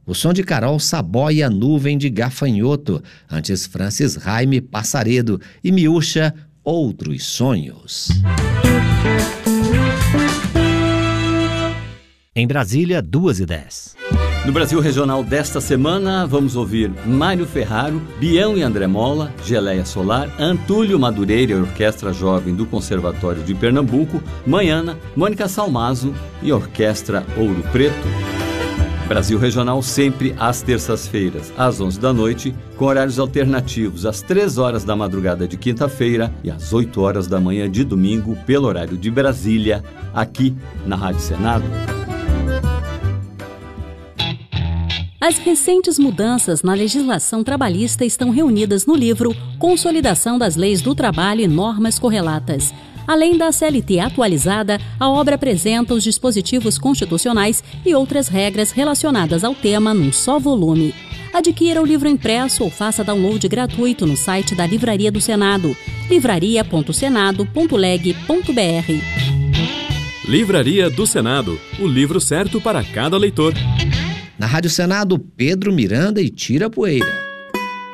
O som de Carol Saboia, Nuvem de Gafanhoto. Antes, Francis Raime, Passaredo. E Miúcha, Outros Sonhos. Em Brasília, 2h10. No Brasil Regional desta semana, vamos ouvir Mário Ferraro, Bião e André Mola, Geleia Solar, Antúlio Madureira e Orquestra Jovem do Conservatório de Pernambuco, Manhana, Mônica Salmazo e Orquestra Ouro Preto. Brasil Regional sempre às terças-feiras, às 11 da noite, com horários alternativos às 3 horas da madrugada de quinta-feira e às 8 horas da manhã de domingo, pelo horário de Brasília, aqui na Rádio Senado. As recentes mudanças na legislação trabalhista estão reunidas no livro Consolidação das Leis do Trabalho e Normas Correlatas. Além da CLT atualizada, a obra apresenta os dispositivos constitucionais e outras regras relacionadas ao tema num só volume. Adquira o livro impresso ou faça download gratuito no site da Livraria do Senado, livraria.senado.leg.br. Livraria do Senado, o livro certo para cada leitor. Na Rádio Senado, Pedro Miranda e Tira Poeira.